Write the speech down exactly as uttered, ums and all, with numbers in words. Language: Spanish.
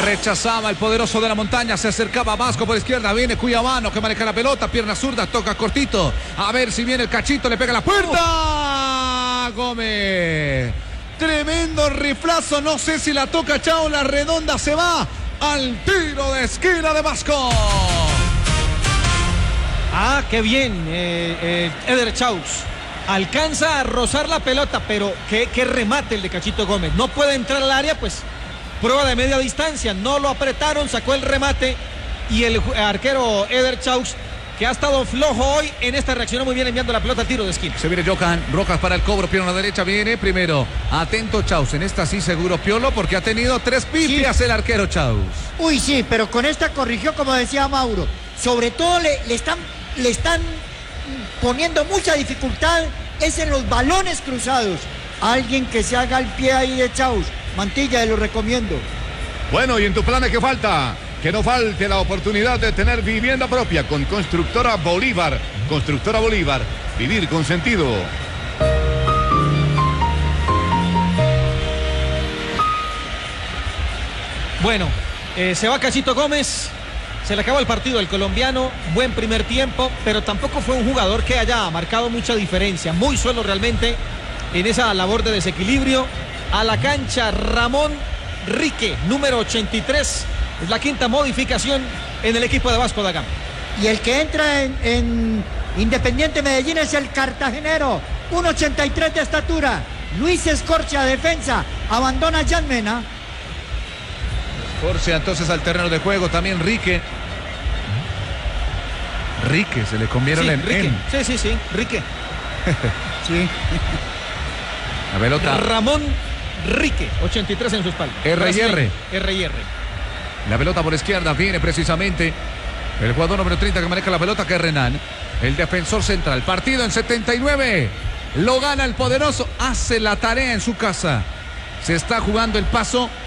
Rechazaba el poderoso de la montaña. Se acercaba Vasco por izquierda. Viene Cuyabano que maneja la pelota. Pierna zurda. Toca cortito. A ver si viene el cachito. Le pega la puerta. Gómez. Tremendo riflazo. No sé si la toca Chao. La redonda se va al tiro de esquina de Vasco. Ah, qué bien. Eh, eh, Eder Chaus. Alcanza a rozar la pelota, pero qué, qué remate el de Cachito Gómez. No puede entrar al área, pues prueba de media distancia. No lo apretaron, sacó el remate. Y el arquero Eder Chaus, que ha estado flojo hoy, en esta reaccionó muy bien enviando la pelota al tiro de esquina. Se viene Johan Rojas para el cobro, pierna derecha, viene primero. Atento Chaus, en esta sí seguro Piolo, porque ha tenido tres pifias sí. El arquero Chaus. Uy, sí, pero con esta corrigió, como decía Mauro. Sobre todo le, le están, le están poniendo mucha dificultad, es en los balones cruzados. Alguien que se haga el pie ahí de Chaus. Mantilla, lo recomiendo. Bueno, y en tu planes, ¿qué falta? Que no falte la oportunidad de tener vivienda propia con Constructora Bolívar. Constructora Bolívar, vivir con sentido. Bueno, eh, se va Cachito Gómez. Se le acabó el partido al colombiano. Buen primer tiempo, pero tampoco fue un jugador que haya marcado mucha diferencia. Muy solo realmente en esa labor de desequilibrio. A la cancha Ramón Rique, número ochenta y tres. Es la quinta modificación en el equipo de Vasco da Gama. Y el que entra en, en Independiente Medellín es el cartagenero, uno ochenta y tres de estatura. Luis Escorcia, defensa. Abandona Jan Mena. Escorcia entonces al terreno de juego. También Rique. Rique, se le convieron sí, en Rique. en. Sí, sí, sí, Rique. Sí. La pelota. Ramón Rique, ochenta y tres en su espalda. R y R. R y R. La pelota por izquierda viene precisamente el jugador número treinta que maneja la pelota, que es Renan, el defensor central. Partido en setenta y nueve. Lo gana el poderoso. Hace la tarea en su casa. Se está jugando el paso